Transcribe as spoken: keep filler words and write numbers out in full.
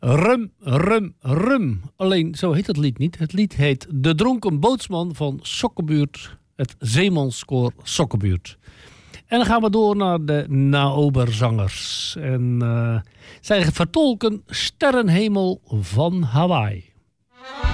Rum, rum, rum. Alleen, zo heet het lied niet. Het lied heet De Dronken Bootsman van Sokkenbuurt. Het Zeemanskoor Sokkenbuurt. En dan gaan we door naar de Naoberzangers. En uh, zij vertolken Sterrenhemel van Hawaii.